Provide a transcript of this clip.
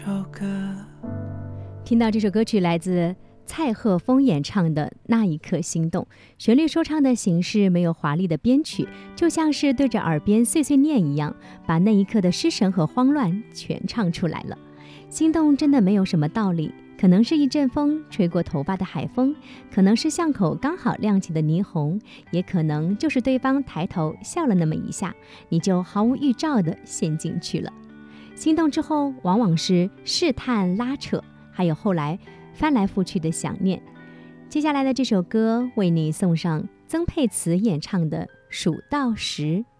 听到这首歌曲来自蔡鹤峰演唱的《那一刻心动》，旋律说唱的形式没有华丽的编曲，就像是对着耳边碎碎念一样，把那一刻的失神和慌乱全唱出来了。心动真的没有什么道理，可能是一阵风吹过头发的海风，可能是巷口刚好亮起的霓虹，也可能就是对方抬头笑了那么一下，你就毫无预兆地陷进去了。心动之后往往是试探拉扯，还有后来翻来覆去的想念。接下来的这首歌为你送上曾沛慈演唱的《数到10》。